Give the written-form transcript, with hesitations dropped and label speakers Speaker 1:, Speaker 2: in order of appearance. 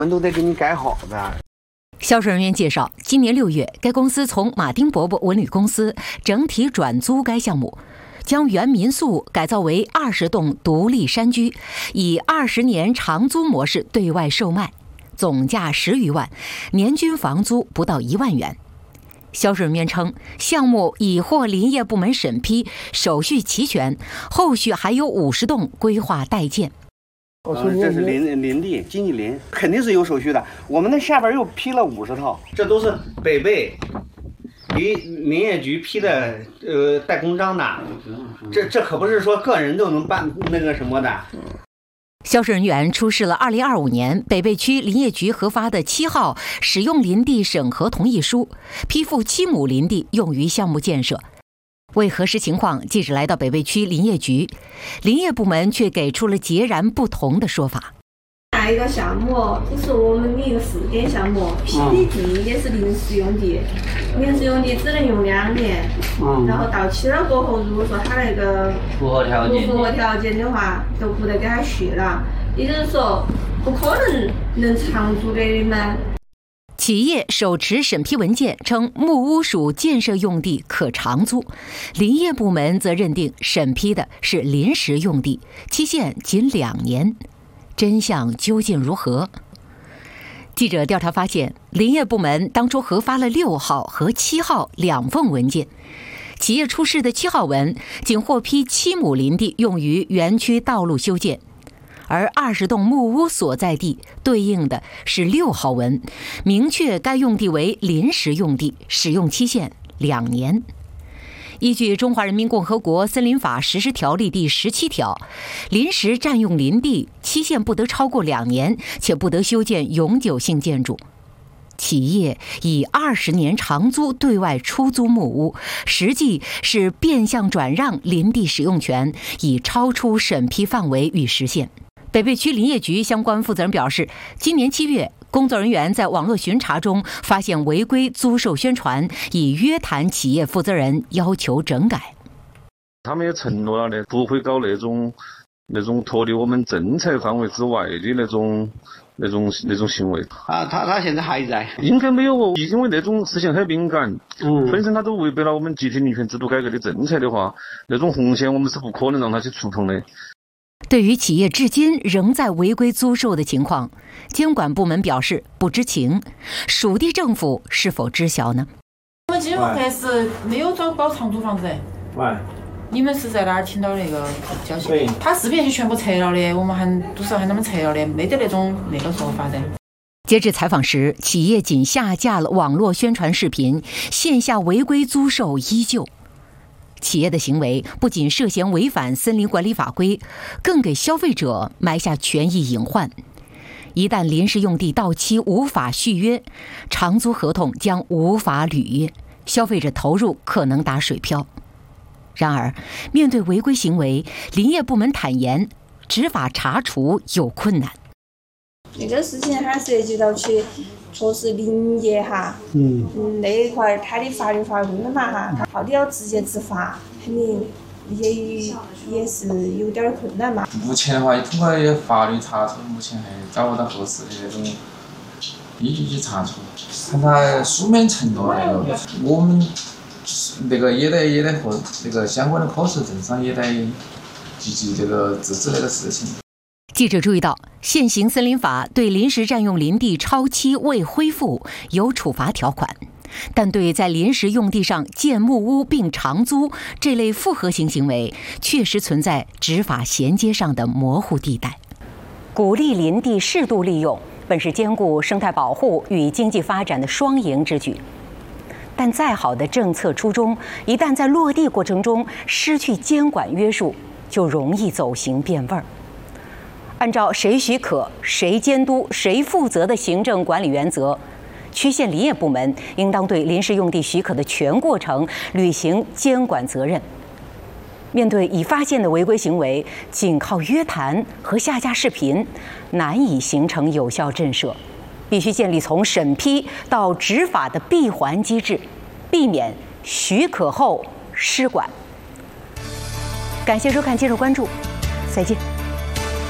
Speaker 1: 我们都得给你改好的。
Speaker 2: 销售人员介绍，今年6月，该公司从马丁伯伯文旅公司整体转租该项目，将原民宿改造为20栋独立山居，以20年长租模式对外售卖，总价10余万，年均房租不到1万元。销售人员称，项目已获林业部门审批，手续齐全，后续还有50栋规划待建。
Speaker 1: 这是林地经济林，肯定是有手续的。我们那下边又批了50套，这都是北碚林业局批的带公章的。这可不是说个人都能办那个什么的。
Speaker 2: 销售人员出示了2025年北碚区林业局核发的7号使用林地审核同意书，批复7亩林地用于项目建设。为核实情况，记者来到北碚区林业局，林业部门却给出了截然不同的说法。
Speaker 3: 下一个项目就是我们的一个试点项目，批的地也是临时用地，临时用地只能用2年，然后到期了过后，如果说他那个不符合条件的话，就不得给他续了，也就是说不可能长租给你们。
Speaker 2: 企业手持审批文件称木屋属建设用地可长租，林业部门则认定审批的是临时用地，期限仅2年。真相究竟如何？记者调查发现，林业部门当初核发了6号和7号2份文件，企业出示的7号文仅获批7亩林地用于园区道路修建，而20栋木屋所在地对应的是6号文，明确该用地为临时用地，使用期限2年。依据《中华人民共和国森林法实施条例》第17条，临时占用林地期限不得超过2年，且不得修建永久性建筑。企业以20年长租对外出租木屋，实际是变相转让林地使用权，已超出审批范围与时限。北碚区林业局相关负责人表示，今年7月，工作人员在网络巡查中发现违规租售宣传，已约谈企业负责人，要求整改。
Speaker 4: 他们也承诺了的，不会搞那种脱离我们政策范围之外的那种行为。
Speaker 1: 他现在还在？
Speaker 4: 应该没有哦，因为那种事情很敏感，本身他都违背了我们集体林权制度改革的政策的话，那种红线我们是不可能让他去触碰的。
Speaker 2: 对于企业至今仍在违规租售的情况，监管部门表示不知情，属地政府是否知晓呢？
Speaker 5: 我们金融开始没有找包长租房子。你们是在哪儿听到那个消息？他视频是全部撤了的，我们都是喊他们撤了的，没得那个说法的。
Speaker 2: 截至采访时，企业仅下架了网络宣传视频，线下违规租售依旧。企业的行为不仅涉嫌违反森林管理法规，更给消费者埋下权益隐患。一旦临时用地到期无法续约，长租合同将无法履约，消费者投入可能打水漂。然而，面对违规行为，林业部门坦言，执法查处有困难。
Speaker 3: 这个事情还涉及到去说是林业那一块它的法律法规的嘛它到底要直接执法，肯定也是有点困难嘛。
Speaker 6: 目前的话，通过法律查处，目前还找不到合适的那种依据去查处。看他书面承诺那个，我们那个也得和那个相关的科室政商也得积极这个制止那个事情。
Speaker 2: 记者注意到，现行森林法对临时占用林地超期未恢复有处罚条款，但对在临时用地上建木屋并长租这类复合型行为，确实存在执法衔接上的模糊地带。鼓励林地适度利用，本是兼顾生态保护与经济发展的双赢之举。但再好的政策初衷，一旦在落地过程中失去监管约束，就容易走形变味儿。按照谁许可、谁监督、谁负责的行政管理原则，区县林业部门应当对临时用地许可的全过程履行监管责任。面对已发现的违规行为，仅靠约谈和下架视频难以形成有效震慑，必须建立从审批到执法的闭环机制，避免许可后失管。感谢收看，接着关注，再见。